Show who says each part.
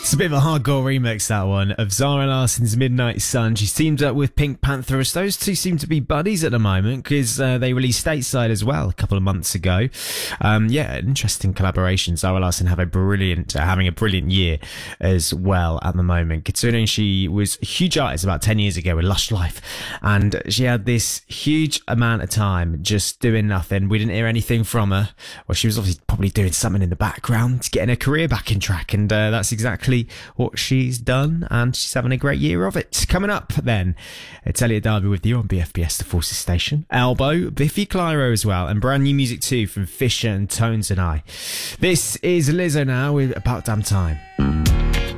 Speaker 1: It's a bit of a hardcore remix, that one, of Zara Larsson's Midnight Sun. She's teamed up with Pink Pantheress. Those two seem to be buddies at the moment because they released Stateside as well a couple of months ago. Interesting collaboration. Zara Larsson having a brilliant year as well at the moment, considering she was a huge artist about 10 years ago with Lush Life, and she had this huge amount of time just doing nothing. We didn't hear anything from her. Well, she was obviously probably doing something in the background, getting her career back in track, and that's exactly what she's done, and she's having a great year of it. Coming up then, Talia Darby with you on BFBS, the Forces Station. Elbow, Biffy Clyro as well, and brand new music too from Fisher and Tones and I. This is Lizzo now with About Damn Time.